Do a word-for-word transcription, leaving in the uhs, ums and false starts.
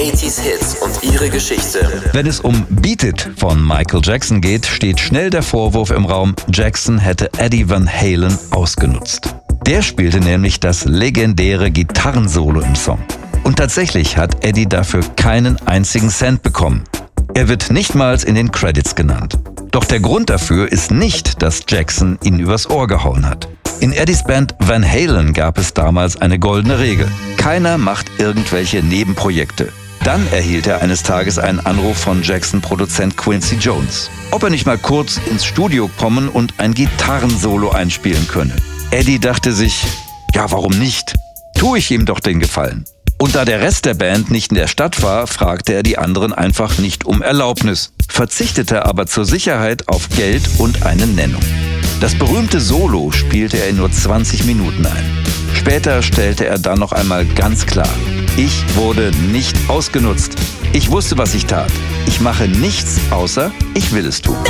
achtziger Hits und ihre Geschichte. Wenn es um Beat It von Michael Jackson geht, steht schnell der Vorwurf im Raum, Jackson hätte Eddie Van Halen ausgenutzt. Der spielte nämlich das legendäre Gitarrensolo im Song. Und tatsächlich hat Eddie dafür keinen einzigen Cent bekommen. Er wird nicht mal in den Credits genannt. Doch der Grund dafür ist nicht, dass Jackson ihn übers Ohr gehauen hat. In Eddies Band Van Halen gab es damals eine goldene Regel. Keiner macht irgendwelche Nebenprojekte. Dann erhielt er eines Tages einen Anruf von Jackson-Produzent Quincy Jones, ob er nicht mal kurz ins Studio kommen und ein Gitarrensolo einspielen könne. Eddie dachte sich, ja, warum nicht? Tue ich ihm doch den Gefallen. Und da der Rest der Band nicht in der Stadt war, fragte er die anderen einfach nicht um Erlaubnis, verzichtete aber zur Sicherheit auf Geld und eine Nennung. Das berühmte Solo spielte er in nur zwanzig Minuten ein. Später stellte er dann noch einmal ganz klar: Ich wurde nicht ausgenutzt. Ich wusste, was ich tat. Ich mache nichts, außer ich will es tun.